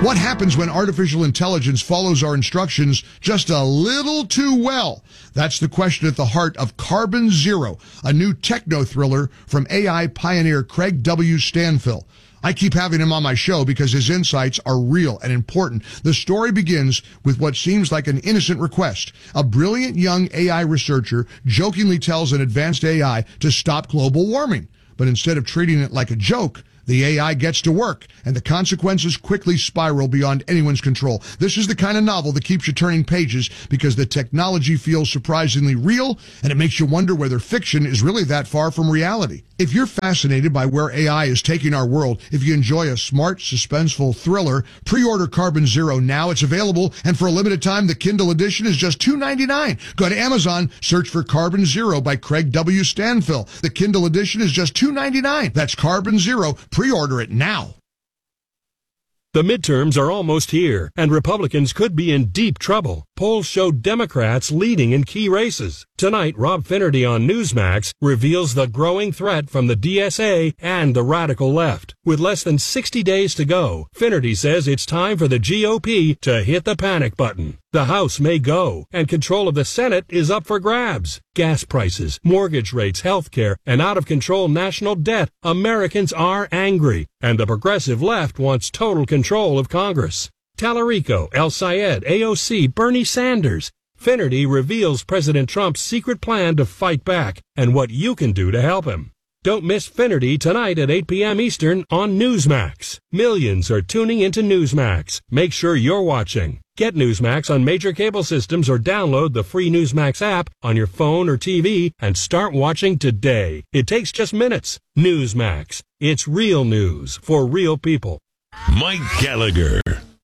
What happens when artificial intelligence follows our instructions just a little too well? That's the question at the heart of Carbon Zero, a new techno-thriller from AI pioneer Craig W. Stanfill. I keep having him on my show because his insights are real and important. The story begins with what seems like an innocent request. A brilliant young AI researcher jokingly tells an advanced AI to stop global warming. But instead of treating it like a joke, the AI gets to work, and the consequences quickly spiral beyond anyone's control. This is the kind of novel that keeps you turning pages because the technology feels surprisingly real, and it makes you wonder whether fiction is really that far from reality. If you're fascinated by where AI is taking our world, if you enjoy a smart, suspenseful thriller, pre-order Carbon Zero now. It's available, and for a limited time, the Kindle edition is just $2.99. Go to Amazon, search for Carbon Zero by Craig W. Stanfill. The Kindle edition is just $2.99. That's Carbon Zero. Pre-order it now. The midterms are almost here, and Republicans could be in deep trouble. Polls show Democrats leading in key races. Tonight, Rob Finnerty on Newsmax reveals the growing threat from the DSA and the radical left. With less than 60 days to go, Finnerty says it's time for the GOP to hit the panic button. The House may go, and control of the Senate is up for grabs. Gas prices, mortgage rates, health care, and out-of-control national debt. Americans are angry, and the progressive left wants total control of Congress. Tallarico, El Sayed, AOC, Bernie Sanders. Finnerty reveals President Trump's secret plan to fight back and what you can do to help him. Don't miss Finnerty tonight at 8 p.m. Eastern on Newsmax. Millions are tuning into Newsmax. Make sure you're watching. Get Newsmax on major cable systems or download the free Newsmax app on your phone or TV and start watching today. It takes just minutes. Newsmax. It's real news for real people. Mike Gallagher.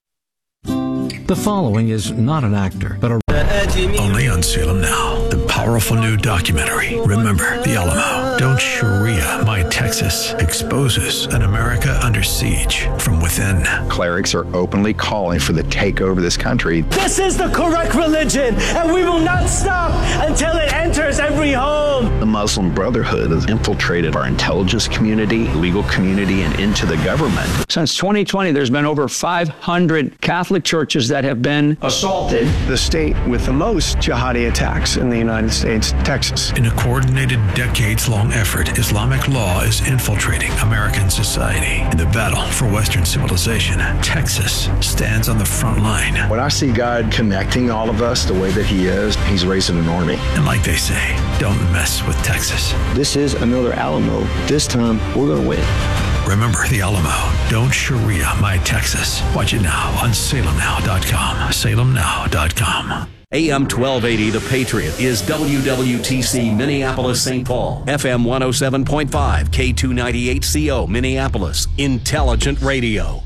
The following is not an actor, but a... Only on Salem Now, the powerful new documentary, Remember the Alamo. Don't Sharia My Texas exposes an America under siege from within. Clerics are openly calling for the takeover of this country. This is the correct religion, and we will not stop until it enters every home. The Muslim Brotherhood has infiltrated our intelligence community, legal community, and into the government. Since 2020, there's been over 500 Catholic churches that have been assaulted. The state with the most jihadi attacks in the United States, Texas. In a coordinated, decades-long effort, Islamic law is infiltrating American society. In the battle for Western civilization, Texas stands on the front line. When I see God connecting all of us the way that he is, he's raising an army. And like they say, don't mess with Texas. This is another Alamo. This time, we're going to win. Remember the Alamo. Don't Sharia My Texas. Watch it now on salemnow.com. salemnow.com. AM 1280, The Patriot, is WWTC Minneapolis, St. Paul. FM 107.5, K298CO, Minneapolis. Intelligent radio.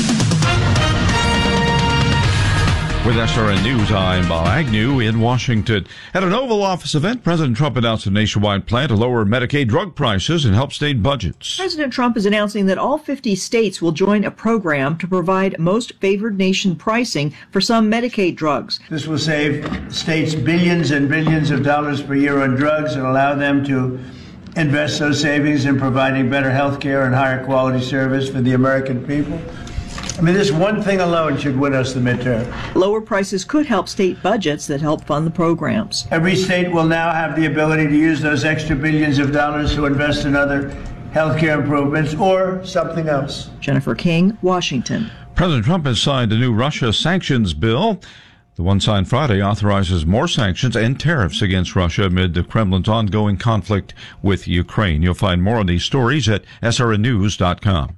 With SRN News, I'm Bob Agnew in Washington. At an Oval Office event, President Trump announced a nationwide plan to lower Medicaid drug prices and help state budgets. President Trump is announcing that all 50 states will join a program to provide most favored nation pricing for some Medicaid drugs. This will save states billions and billions of dollars per year on drugs and allow them to invest those savings in providing better health care and higher quality service for the American people. I mean, this one thing alone should win us the midterm. Lower prices could help state budgets that help fund the programs. Every state will now have the ability to use those extra billions of dollars to invest in other health care improvements or something else. Jennifer King, Washington. President Trump has signed a new Russia sanctions bill. The one signed Friday authorizes more sanctions and tariffs against Russia amid the Kremlin's ongoing conflict with Ukraine. You'll find more on these stories at srnnews.com.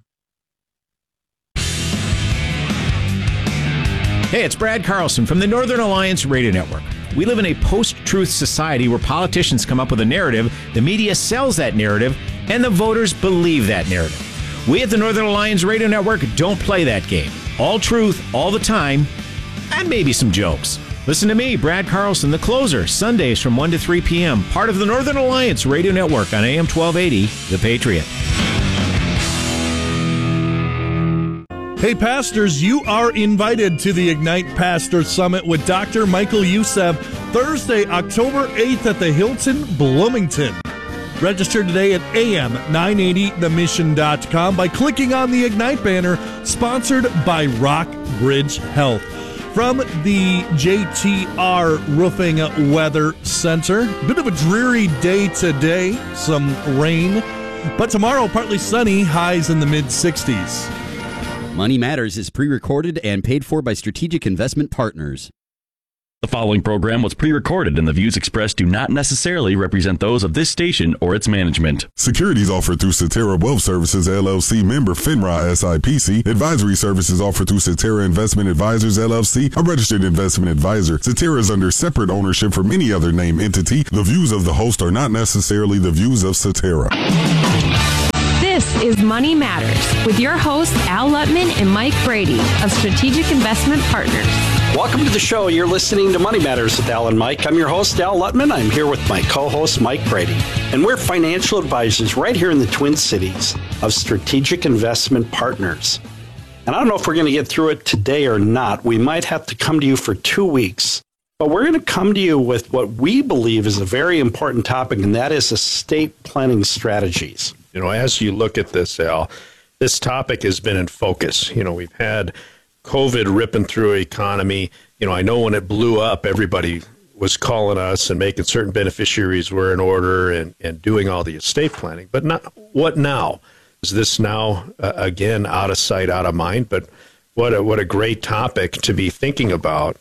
Hey, it's Brad Carlson from the Northern Alliance Radio Network. We live in a post-truth society where politicians come up with a narrative, the media sells that narrative, and the voters believe that narrative. We at the Northern Alliance Radio Network don't play that game. All truth, all the time, and maybe some jokes. Listen to me, Brad Carlson, the closer, Sundays from 1 to 3 p.m., part of the Northern Alliance Radio Network on AM 1280, The Patriot. Hey, pastors, you are invited to the Ignite Pastor Summit with Dr. Michael Youssef Thursday, October 8th at the Hilton Bloomington. Register today at am980themission.com by clicking on the Ignite banner, sponsored by Rockbridge Health. From the JTR Roofing Weather Center, bit of a dreary day today, some rain, but tomorrow partly sunny, highs in the mid-60s. Money Matters is pre-recorded and paid for by Strategic Investment Partners. The following program was pre-recorded and the views expressed do not necessarily represent those of this station or its management. Securities offered through Cetera Wealth Services, LLC, member FINRA SIPC. Advisory services offered through Cetera Investment Advisors, LLC, a registered investment advisor. Cetera is under separate ownership from any other named entity. The views of the host are not necessarily the views of Cetera. This is Money Matters with your hosts Al Lutman and Mike Brady of Strategic Investment Partners. Welcome to the show. You're listening to Money Matters with Al and Mike. I'm your host, Al Lutman. I'm here with my co-host, Mike Brady. And we're financial advisors right here in the Twin Cities of Strategic Investment Partners. And I don't know if we're going to get through it today or not. We might have to come to you for 2 weeks. But we're going to come to you with what we believe is a very important topic, and that is estate planning strategies. You know, as you look at this, Al, this topic has been in focus. You know, we've had COVID ripping through the economy. You know, I know when it blew up, everybody was calling us and making certain beneficiaries were in order and doing all the estate planning. But not, what now? Is this now, again, out of sight, out of mind? But what a great topic to be thinking about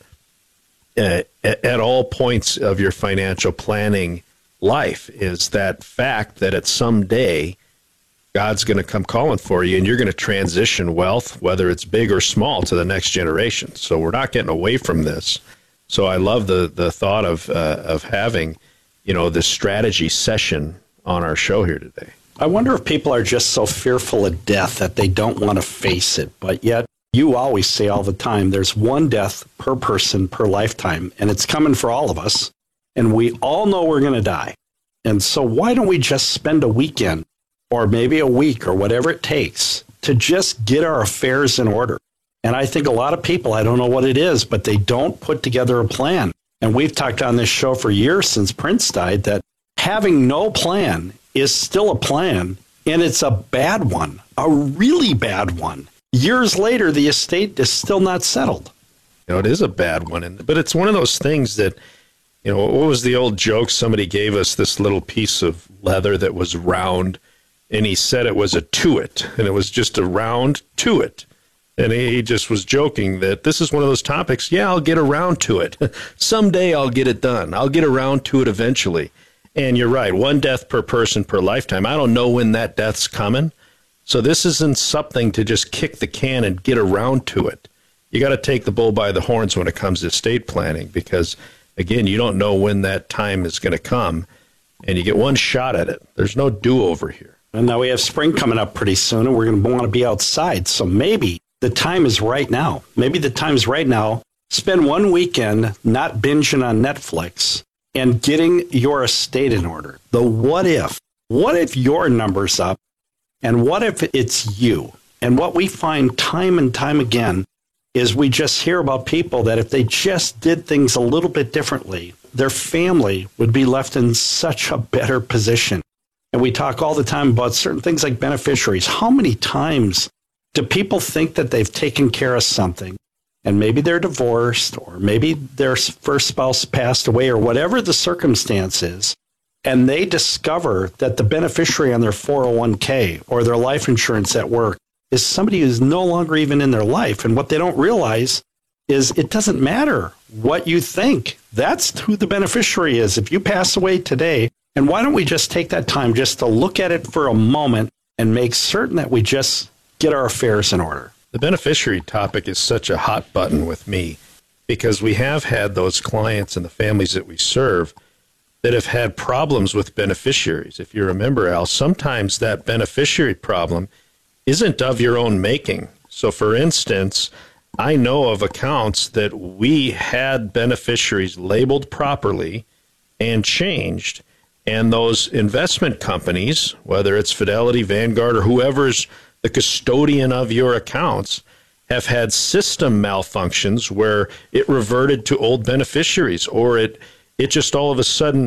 at all points of your financial planning life, is that fact that at some day, God's going to come calling for you, and you're going to transition wealth, whether it's big or small, to the next generation. So we're not getting away from this. So I love the thought of having, you know, this strategy session on our show here today. I wonder if people are just so fearful of death that they don't want to face it. But yet, you always say all the time, there's one death per person per lifetime, and it's coming for all of us. And we all know we're going to die. And so why don't we just spend a weekend or maybe a week or whatever it takes to just get our affairs in order? And I think a lot of people, I don't know what it is, but they don't put together a plan. And we've talked on this show for years since Prince died that having no plan is still a plan, and it's a bad one, a really bad one. Years later, the estate is still not settled. You know, it is a bad one, but it's one of those things that, you know, what was the old joke? Somebody gave us this little piece of leather that was round, and he said it was a tuit, and it was just a round tuit. And he just was joking that this is one of those topics, yeah, I'll get around to it. Someday I'll get it done. I'll get around to it eventually. And you're right, one death per person per lifetime. I don't know when that death's coming. So this isn't something to just kick the can and get around to it. You got to take the bull by the horns when it comes to estate planning because, again, you don't know when that time is going to come, and you get one shot at it. There's no do-over here. And now we have spring coming up pretty soon, and we're going to want to be outside. So maybe the time is right now. Maybe the time's right now. Spend one weekend not binging on Netflix and getting your estate in order. The what if. What if your number's up? And what if it's you? And what we find time and time again is we just hear about people that if they just did things a little bit differently, their family would be left in such a better position. And we talk all the time about certain things like beneficiaries. How many times do people think that they've taken care of something and maybe they're divorced or maybe their first spouse passed away or whatever the circumstance is, and they discover that the beneficiary on their 401k or their life insurance at work is somebody who's no longer even in their life. And what they don't realize is it doesn't matter what you think. That's who the beneficiary is. If you pass away today, and why don't we just take that time just to look at it for a moment and make certain that we just get our affairs in order? The beneficiary topic is such a hot button with me because we have had those clients and the families that we serve that have had problems with beneficiaries. If you remember, Al, sometimes that beneficiary problem isn't of your own making. So, for instance, I know of accounts that we had beneficiaries labeled properly and changed, and those investment companies, whether it's Fidelity, Vanguard, or whoever's the custodian of your accounts, have had system malfunctions where it reverted to old beneficiaries, or it just all of a sudden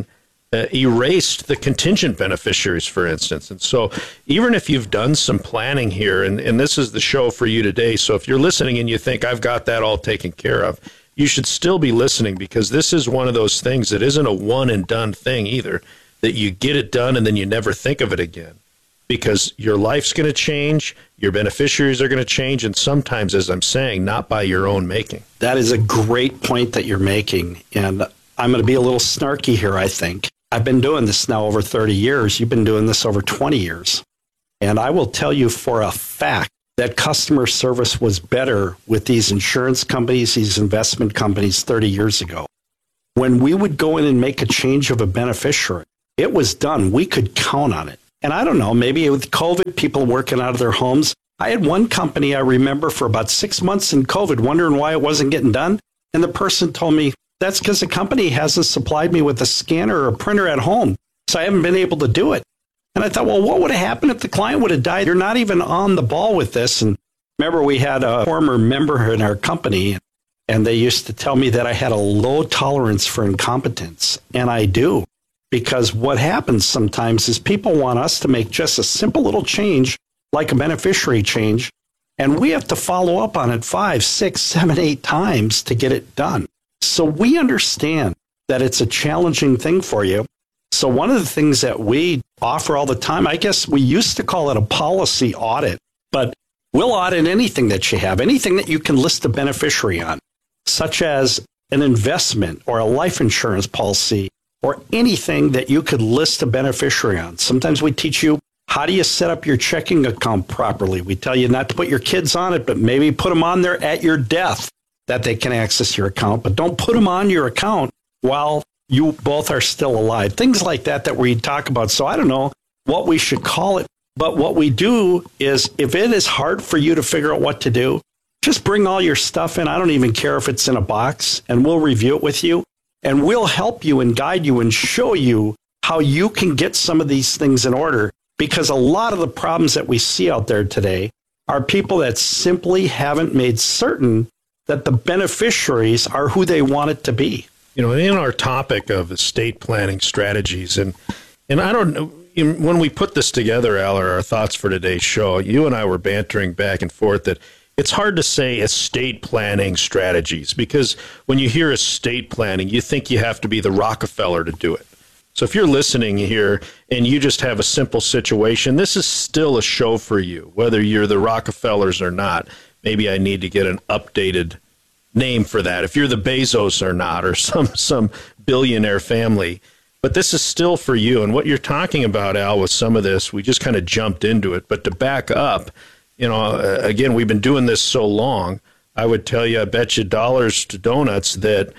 erased the contingent beneficiaries, for instance. And so even if you've done some planning here, and this is the show for you today, so if you're listening and you think I've got that all taken care of, you should still be listening, because this is one of those things that isn't a one and done thing either, that you get it done and then you never think of it again, because your life's going to change, your beneficiaries are going to change, and sometimes, as I'm saying, not by your own making. That is a great point that you're making, and I'm going to be a little snarky here, I think. I've been doing this now over 30 years. You've been doing this over 20 years. And I will tell you for a fact that customer service was better with these insurance companies, these investment companies 30 years ago. When we would go in and make a change of a beneficiary, it was done. We could count on it. And I don't know, maybe with COVID, people working out of their homes. I had one company I remember for about 6 months in COVID wondering why it wasn't getting done. And the person told me, that's because the company hasn't supplied me with a scanner or a printer at home, so I haven't been able to do it. And I thought, well, what would have happened if the client would have died? You're not even on the ball with this. And remember, we had a former member in our company, and they used to tell me that I had a low tolerance for incompetence. And I do, because what happens sometimes is people want us to make just a simple little change, like a beneficiary change, and we have to follow up on it 5, 6, 7, 8 times to get it done. So we understand that it's a challenging thing for you. So one of the things that we offer all the time, I guess we used to call it a policy audit, but we'll audit anything that you have, anything that you can list a beneficiary on, such as an investment or a life insurance policy or anything that you could list a beneficiary on. Sometimes we teach you, how do you set up your checking account properly? We tell you not to put your kids on it, but maybe put them on there at your death, that they can access your account, but don't put them on your account while you both are still alive. Things like that we talk about. So I don't know what we should call it, but what we do is, if it is hard for you to figure out what to do, just bring all your stuff in. I don't even care if it's in a box, and we'll review it with you, and we'll help you and guide you and show you how you can get some of these things in order, because a lot of the problems that we see out there today are people that simply haven't made certain that the beneficiaries are who they want it to be. You know, in our topic of estate planning strategies, and I don't know, when we put this together, Al, or our thoughts for today's show, you and I were bantering back and forth that it's hard to say estate planning strategies, because when you hear estate planning, you think you have to be the Rockefeller to do it. So if you're listening here and you just have a simple situation, this is still a show for you, whether you're the Rockefellers or not. Maybe I need to get an updated name for that, if you're the Bezos or not, or some billionaire family. But this is still for you. And what you're talking about, Al, with some of this, we just kind of jumped into it. But to back up, you know, again, we've been doing this so long, I would tell you, I bet you dollars to donuts that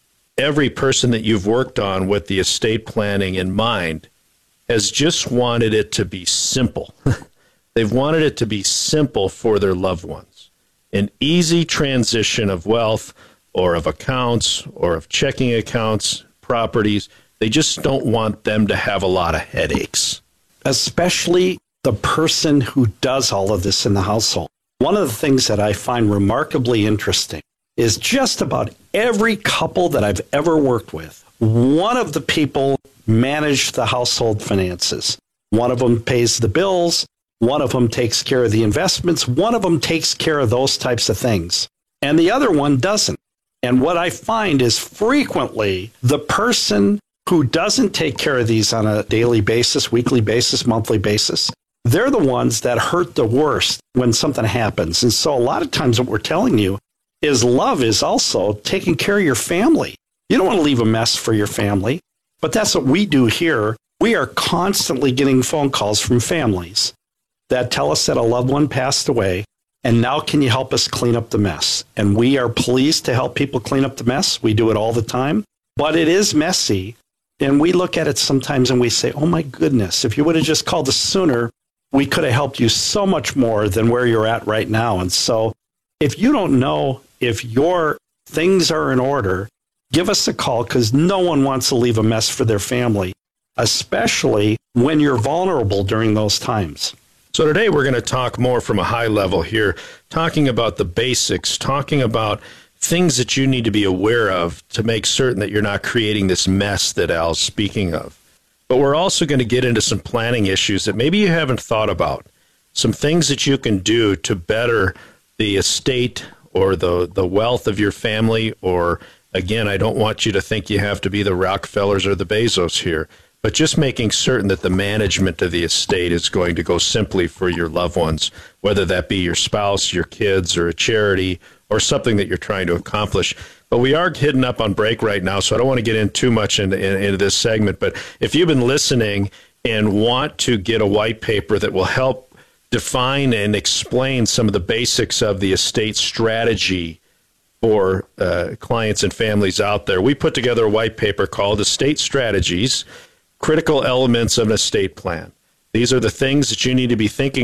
every person that you've worked on with the estate planning in mind has just wanted it to be simple. They've wanted it to be simple for their loved ones. An easy transition of wealth or of accounts or of checking accounts, properties. They just don't want them to have a lot of headaches. Especially the person who does all of this in the household. One of the things that I find remarkably interesting is just about every couple that I've ever worked with, one of the people managed the household finances. One of them pays the bills. One of them takes care of the investments. One of them takes care of those types of things. And the other one doesn't. And what I find is frequently the person who doesn't take care of these on a daily basis, weekly basis, monthly basis, they're the ones that hurt the worst when something happens. And so a lot of times what we're telling you is love is also taking care of your family. You don't want to leave a mess for your family, but that's what we do here. We are constantly getting phone calls from families that tell us that a loved one passed away, and now can you help us clean up the mess? And we are pleased to help people clean up the mess. We do it all the time, but it is messy. And we look at it sometimes and we say, oh my goodness, if you would have just called us sooner, we could have helped you so much more than where you're at right now. And so if you don't know if your things are in order, give us a call, because no one wants to leave a mess for their family, especially when you're vulnerable during those times. So today we're going to talk more from a high level here, talking about the basics, talking about things that you need to be aware of to make certain that you're not creating this mess that Al's speaking of. but we're also going to get into some planning issues that maybe you haven't thought about. Some things that you can do to better the estate or the wealth of your family. Or, again, I don't want you to think you have to be the Rockefellers or the Bezos here, but just making certain that the management of the estate is going to go simply for your loved ones, whether that be your spouse, your kids, or a charity, or something that you're trying to accomplish. But we are hitting up on break right now, so I don't want to get in too much into this segment. But if you've been listening and want to get a white paper that will help define and explain some of the basics of the estate strategy for clients and families out there, we put together a white paper called Estate Strategies, Critical Elements of an Estate Plan. These are the things that you need to be thinking